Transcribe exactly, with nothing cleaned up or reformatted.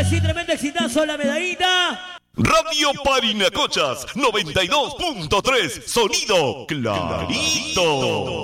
sí, tremendo exitazo la medallita. Radio Parinacochas noventa y dos punto tres, sonido clarito.